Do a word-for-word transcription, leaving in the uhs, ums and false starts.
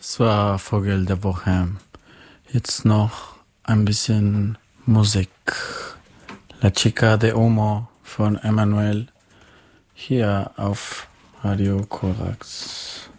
Das war Vogel der Woche. Jetzt noch ein bisschen Musik. La Chica de Humo von Emmanuel hier auf Radio Korax.